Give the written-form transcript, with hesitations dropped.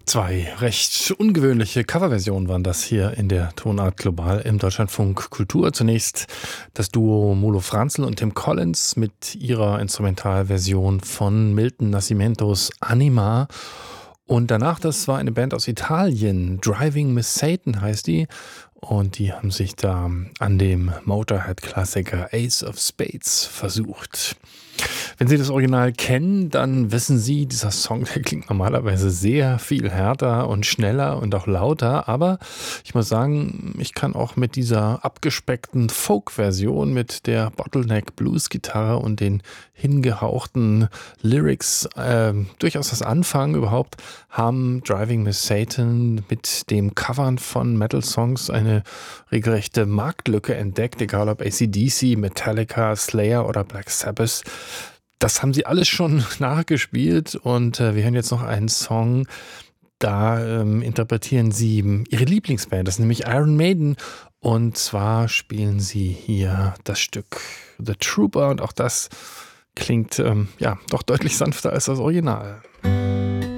Zwei recht ungewöhnliche Coverversionen waren das hier in der Tonart Global im Deutschlandfunk Kultur. Zunächst das Duo Molo Franzl und Tim Collins mit ihrer Instrumentalversion von Milton Nascimentos Anima. Und danach, das war eine Band aus Italien, Driving Miss Satan heißt die. Und die haben sich da an dem Motorhead-Klassiker Ace of Spades versucht. Wenn Sie das Original kennen, dann wissen Sie, dieser Song, der klingt normalerweise sehr viel härter und schneller und auch lauter. Aber ich muss sagen, ich kann auch mit dieser abgespeckten Folk-Version mit der Bottleneck-Blues-Gitarre und den hingehauchten Lyrics durchaus was anfangen. Überhaupt haben Driving Miss Satan mit dem Covern von Metal-Songs eine regelrechte Marktlücke entdeckt, egal ob AC/DC, Metallica, Slayer oder Black Sabbath. Das haben sie alles schon nachgespielt und wir hören jetzt noch einen Song, da interpretieren sie ihre Lieblingsband, das ist nämlich Iron Maiden, und zwar spielen sie hier das Stück The Trooper und auch das klingt doch deutlich sanfter als das Original.